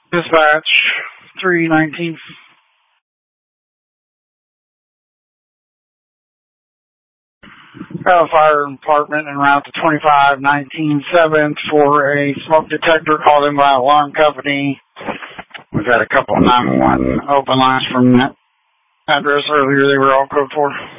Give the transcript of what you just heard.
Dispatch 319. Fire department en route to 2519 7th for a smoke detector called in by alarm company. We've had a couple of 911 open lines from that address earlier. They were all code 4.